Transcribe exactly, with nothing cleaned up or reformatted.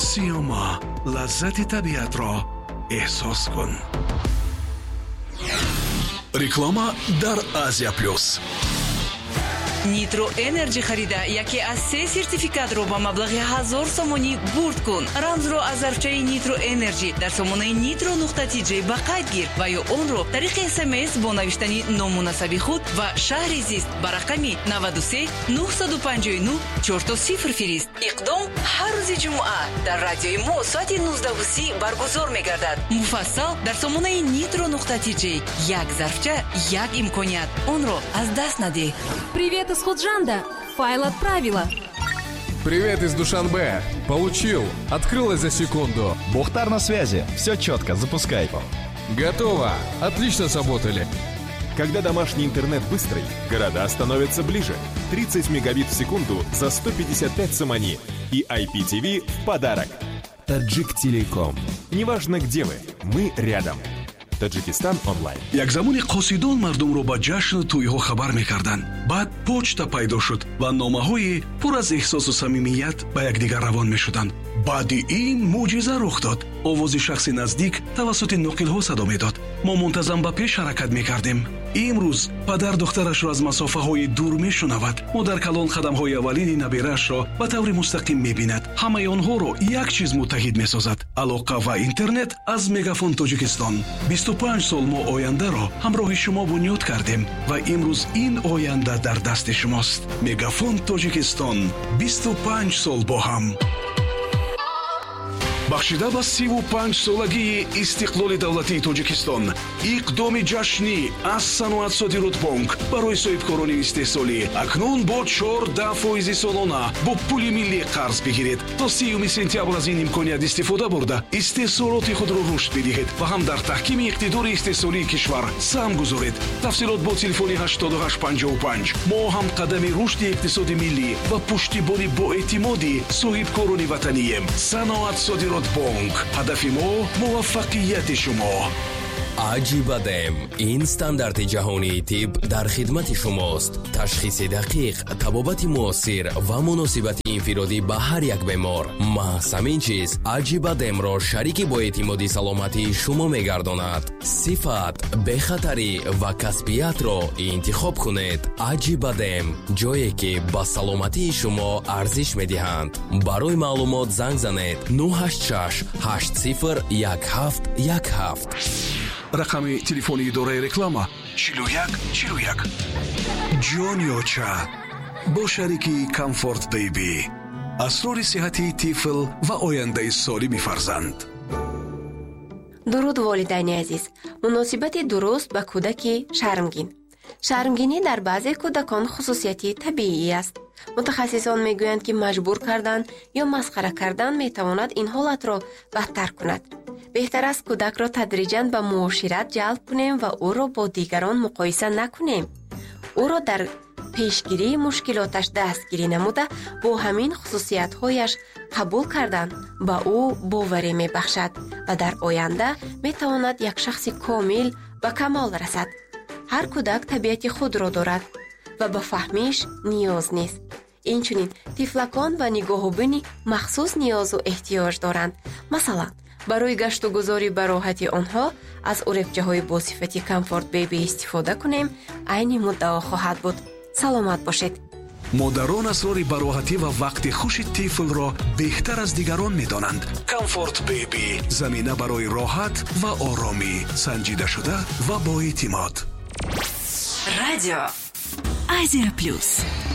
سیوما، لذت طبیعت را احساس کن. реклама дар Азия Плюс. Nitro Energy харида яке аз се сертификатро ба маблағи ҳазор сомонӣ бурд кун. Рамзро аз зарфчаи Nitro Energy дар сомонаи nitro нуқта ти ҷей ба қайд гир ва ё онро тариқи смс бо навиштани ному насаби худ ва шаҳри зист ба рақами навад و سه نهصد و پنجاه و نه چهار تا صفر фирист. иқдом ҳар рӯзи ҷумъа дар радиои мо соати нуздаҳ و سی баргузор мегардад. муфассал дар сомонаи nitro нуқта ти ҷей. як зарфча, як имконият. онро аз даст надеҳ. Привет из Худжанда. Файл отправила. Привет из Душанбе. Получил. Открылось за секунду. Бухтар на связи. Все четко. Запускай. Готово. Отлично сработали. Когда домашний интернет быстрый, города становятся ближе. тридцать мегабит в секунду за сто пятьдесят пять сомани. И ай пи ти ви в подарок. Таджик Телеком. Неважно, где вы, мы рядом. Таджикистан онлайн. як замони қосидон мардумро ба ҷашну тӯйҳо хабар мекарданд. баъд почта пайдо шуд ва номаҳои пур аз эҳсосу самимият ба якдигар равон мешуданд. баъди ин мӯъҷиза рух дод. овози шахси наздик тавассути нуқилҳо садо медод. мо мунтазам ба пеш ҳаракат мекардем. имрӯз падар духтарашро аз масофаҳои дур мешунавад. модар калон қадамҳои аввалини набирашро ба таври мустақим мебинад. ҳамаи онҳоро як чиз муттаҳид месозад: алоқа ва интернет аз Мегафон Тоҷикистон. бисту панҷ сол мо ояндаро ҳамроҳи шумо бунёд кардем ва имрӯз ин оянда дар дасти шумост. Мегафон Тоҷикистон, бисту панҷ сол бо ҳам. бахшида ба сиву панҷ солагии истиқлоли давлатии Тоҷикистон, иқдоми ҷашнӣ аз Саноатсодиротбонк барои соҳибкорони истеҳсолӣ акнун бо чордаҳ фоизи солона бо пули миллӣ қарз бигиред. то сеюми сентябр аз ин имконият истифода бурда истеҳсолоти худро рушд бидиҳед ва ҳам дар таҳкими иқтидори истеҳсолии кишвар саҳм гузоред. тафсилот бо телефони ҳаштод و هشت پنجاه و پنج. мо ҳам қадами рушди иқтисоди миллӣ ва пуштибони боэътимоди соҳибкорони ватанием. Саноатсодиротбонк. بانک. هدف ما موفقیت شما. عجیبادم این استاندارد جهانی طب در خدمت شماست. تشخیص دقیق، طبابت مؤثر و مناسبت انفرادی به هر یک بیمار. محض همین چیز عجیبادم را شریک با اعتماد سلامتی شما میگرداند. صفت، بخطری و کسبیت را انتخاب کنید. عجیبادم جایی که با سلامتی شما ارزش میدهند. برای معلومات زنگ زنید نه هشت شش هشت صفر یک هفت یک هفت. рақами телефони идораи реклама чилу як чилу як. ҷонёча бо шарики Comfort Baby. асрори сиҳати тифл ва ояндаи солими фарзанд. дуруд волидайни азиз. муносибати дуруст ба кӯдаки шармгин. шармгинӣ дар баъзе кӯдакон хусусияти табиӣ аст. мутахассисон мегӯянд ки маҷбур кардан ё масхара кардан метавонад ин ҳолатро бадтар кунад. беҳтар аст кӯдакро тадриҷан ба муошират ҷалб кунем ва ӯро бо дигарон муқоиса накунем. ӯро дар пешгирии мушкилоташ дастгирӣ намуда бо ҳамин хусусиятҳояш қабул кардан ба ӯ боварӣ мебахшад ва дар оянда метавонад як шахси комил ба камол расад. ҳар кӯдак табиати худро дорад ва ба фаҳмиш ниёз нест. инчунин тифлакон ба нигоҳубини махсус ниёзу эҳтиёҷ доранд. масалан, барои гашту гузори ба роҳати онҳо аз уребчаҳои босифати Comfort Baby истифода кунем айни муддао хоҳад буд. саломат бошед. модарон асрори бароҳатӣ ва вақти хуши тифлро беҳтар аз дигарон медонанд. Comfort Baby замина барои роҳат ва оромӣ, санҷидашуда ва боэътимод. радио Азия Плюс.